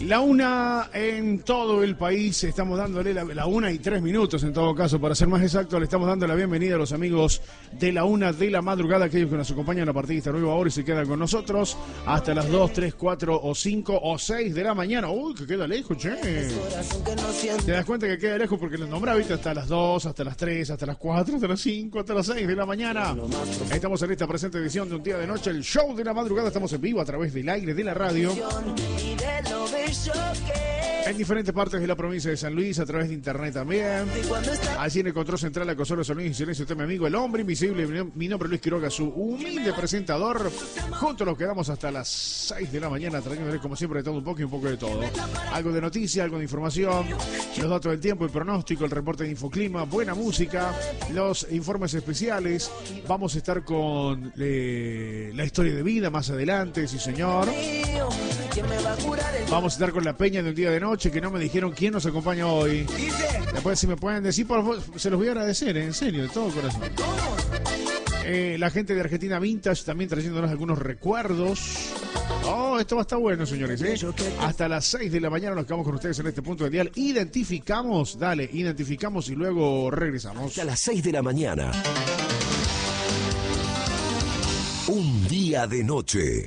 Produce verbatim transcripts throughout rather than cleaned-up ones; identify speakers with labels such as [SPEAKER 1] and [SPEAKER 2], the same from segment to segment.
[SPEAKER 1] La una en todo el país, estamos dándole la, la una y tres minutos en todo caso, para ser más exacto, le estamos dando la bienvenida a los amigos de la una de la madrugada, aquellos que nos acompañan a partir de esta nueva hora y se quedan con nosotros hasta las dos, tres, cuatro o cinco o seis de la mañana. Uy, que queda lejos, che. Te das cuenta que queda lejos porque los nombraba, viste, hasta las dos, hasta las tres, hasta las cuatro, hasta las cinco, hasta las seis de la mañana. Estamos en esta presente edición de Un Día de Noche, el show de la madrugada, estamos en vivo a través del aire de la radio. En diferentes partes de la provincia de San Luis, a través de internet también. Allí en el control central, la consola San Luis y silencio, usted mi amigo, el hombre invisible. Mi nombre es Luis Quiroga, su humilde presentador. Juntos nos quedamos hasta las seis de la mañana, trayéndoles como siempre de todo un poco y un poco de todo. Algo de noticia, algo de información, los datos del tiempo, el pronóstico, el reporte de Infoclima, buena música, los informes especiales. Vamos a estar con eh, la historia de vida más adelante, sí señor. Vamos a estar con la peña de Un Día de Noche, que no me dijeron quién nos acompaña hoy. Después, si me pueden decir, por favor, se los voy a agradecer, en serio, de todo corazón. Eh, la gente de Argentina Vintage también trayéndonos algunos recuerdos. Oh, esto va a estar bueno, señores, ¿eh? Hasta las seis de la mañana nos quedamos con ustedes en este punto del dial. Identificamos, dale, identificamos y luego regresamos.
[SPEAKER 2] Hasta las seis de la mañana. Un Día de Noche.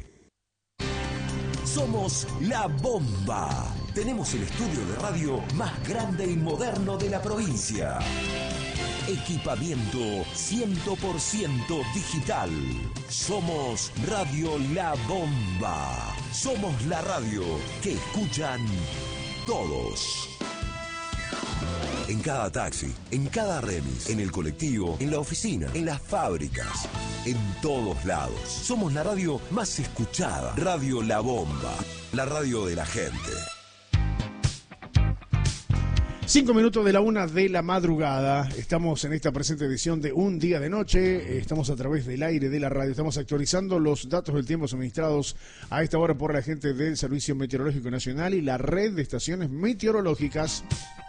[SPEAKER 2] Somos La Bomba. Tenemos el estudio de radio más grande y moderno de la provincia. Equipamiento cien por ciento digital. Somos Radio La Bomba. Somos la radio que escuchan todos. En cada taxi, en cada remis, en el colectivo, en la oficina, en las fábricas, en todos lados. Somos la radio más escuchada. Radio La Bomba, la radio de la gente.
[SPEAKER 1] Cinco minutos de la una de la madrugada. Estamos en esta presente edición de Un Día de Noche. Estamos a través del aire de la radio. Estamos actualizando los datos del tiempo suministrados a esta hora por la gente del Servicio Meteorológico Nacional y la red de estaciones meteorológicas.